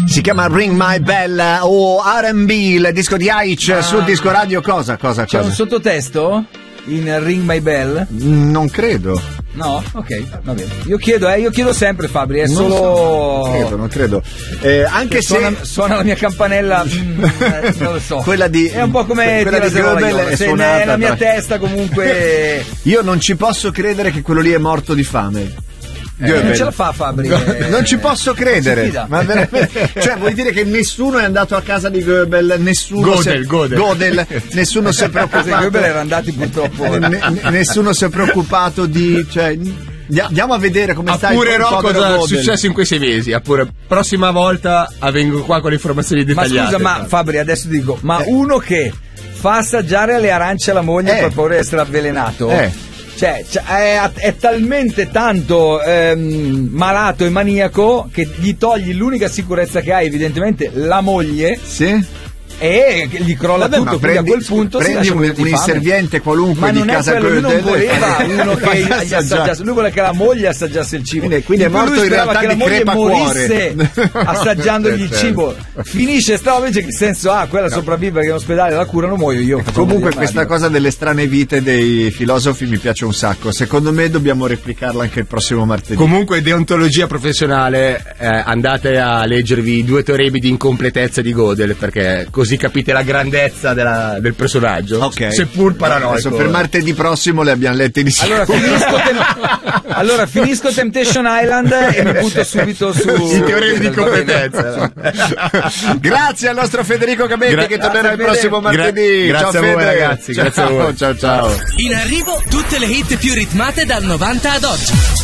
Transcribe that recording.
Si chiama Ring My Bell o R&B, il disco di Aic sul disco radio. Cosa? C'è un sottotesto in Ring My Bell? Non credo. No? Ok, va bene. Io chiedo sempre, Fabri, è solo... Non credo. Anche se... Suona la mia campanella, non lo so. Quella di... È un po' come quella di Goebel è suonata. Nella mia testa comunque... Io non ci posso credere che quello lì è morto di fame. Non ce la fa Fabri. Non ci posso credere. Ma veramente, cioè, vuol dire che nessuno è andato a casa di Goebel, nessuno Godel, nessuno si è preoccupato. Goebel era andati purtroppo. Nessuno si è preoccupato di, cioè, andiamo a vedere come sta il cosa è successo in quei 6 mesi. Prossima volta vengo qua con le informazioni dettagliate. Ma scusa, Fabri, adesso dico, uno che fa assaggiare le arance alla moglie per paura di essere avvelenato. Cioè, è talmente tanto malato e maniaco che gli togli l'unica sicurezza che ha, evidentemente la moglie. Sì. E gli crolla tutto, quindi a quel punto prendi un inserviente qualunque di casa Goebel. Lui non voleva uno che gli assaggiasse, lui voleva che la moglie assaggiasse il cibo, quindi è morto in realtà che di crepacuore, che la moglie morisse assaggiandogli il cibo. Finisce invece che senso ha? Quella sopravvive perché in ospedale la curano, muoio io. Comunque questa cosa delle strane vite dei filosofi mi piace un sacco, secondo me dobbiamo replicarla anche il prossimo martedì. Comunque deontologia professionale, andate a leggervi 2 teoremi di incompletezza di Gödel, perché così capite la grandezza del personaggio, seppur paranoico. Adesso per martedì prossimo le abbiamo lette insieme. Allora finisco Temptation Island e mi butto subito su i teoremi di competenza. Grazie al nostro Federico Cametti che tornerà il prossimo martedì. Grazie a voi ragazzi, grazie a voi. Ciao. In arrivo tutte le hit più ritmate dal 90 ad oggi.